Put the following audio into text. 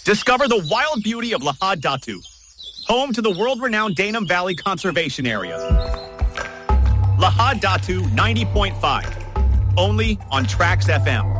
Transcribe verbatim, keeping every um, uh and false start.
Discover the wild beauty of Lahad Datu, home to the world-renowned Danum Valley Conservation Area. Lahad Datu ninety point five, only on Trax F M.